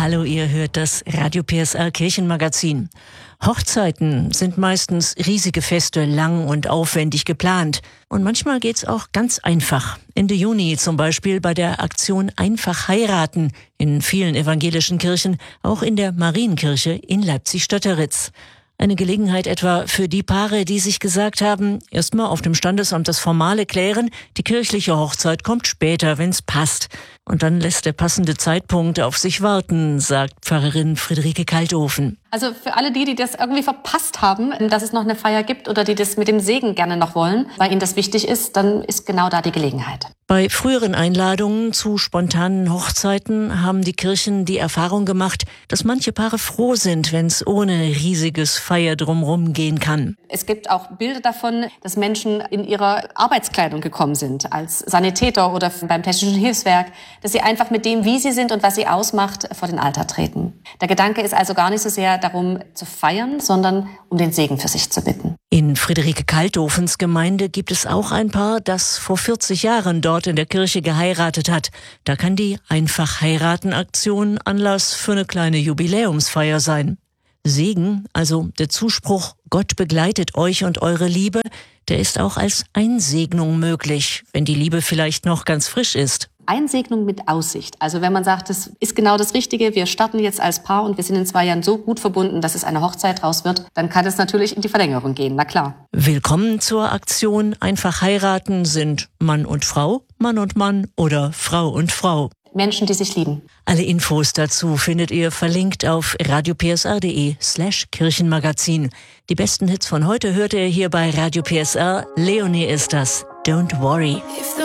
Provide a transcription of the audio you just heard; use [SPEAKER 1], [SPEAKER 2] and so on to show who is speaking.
[SPEAKER 1] Hallo, ihr hört das Radio PSR Kirchenmagazin. Hochzeiten sind meistens riesige Feste, lang und aufwendig geplant. Und manchmal geht's auch ganz einfach. Ende Juni zum Beispiel bei der Aktion Einfach heiraten in vielen evangelischen Kirchen, auch in der Marienkirche in Leipzig-Stötteritz. Eine Gelegenheit etwa für die Paare, die sich gesagt haben, erstmal auf dem Standesamt das Formale klären, die kirchliche Hochzeit kommt später, wenn's passt. Und dann lässt der passende Zeitpunkt auf sich warten, sagt Pfarrerin Friederike Kaltofen.
[SPEAKER 2] Also für alle die das irgendwie verpasst haben, dass es noch eine Feier gibt oder die das mit dem Segen gerne noch wollen, weil ihnen das wichtig ist, dann ist genau da die Gelegenheit.
[SPEAKER 1] Bei früheren Einladungen zu spontanen Hochzeiten haben die Kirchen die Erfahrung gemacht, dass manche Paare froh sind, wenn es ohne riesiges Feier drumherum gehen kann.
[SPEAKER 2] Es gibt auch Bilder davon, dass Menschen in ihrer Arbeitskleidung gekommen sind, als Sanitäter oder beim Technischen Hilfswerk, dass sie einfach mit dem, wie sie sind und was sie ausmacht, vor den Altar treten. Der Gedanke ist also gar nicht so sehr darum zu feiern, sondern um den Segen für sich zu bitten.
[SPEAKER 1] In Friederike Kaltofens Gemeinde gibt es auch ein Paar, das vor 40 Jahren dort in der Kirche geheiratet hat. Da kann die Einfach-Heiraten-Aktion Anlass für eine kleine Jubiläumsfeier sein. Segen, also der Zuspruch, Gott begleitet euch und eure Liebe, der ist auch als Einsegnung möglich, wenn die Liebe vielleicht noch ganz frisch ist.
[SPEAKER 2] Einsegnung mit Aussicht. Also wenn man sagt, das ist genau das Richtige, wir starten jetzt als Paar und wir sind in 2 Jahren so gut verbunden, dass es eine Hochzeit draus wird, dann kann es natürlich in die Verlängerung gehen, na klar.
[SPEAKER 1] Willkommen zur Aktion Einfach heiraten sind Mann und Frau, Mann und Mann oder Frau und Frau.
[SPEAKER 2] Menschen, die sich lieben.
[SPEAKER 1] Alle Infos dazu findet ihr verlinkt auf radiopsr.de/Kirchenmagazin. Die besten Hits von heute hört ihr hier bei Radio PSR. Leonie ist das. Don't worry.